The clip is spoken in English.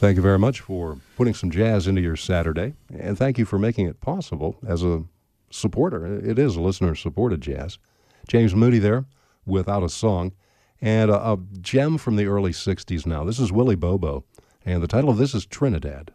Thank you very much for putting some jazz into your Saturday, and thank you for making it possible as a supporter. It is a listener-supported jazz. James Moody there, Without a Song, and a gem from the early 60s now. This is Willie Bobo, and the title of this is Trinidad.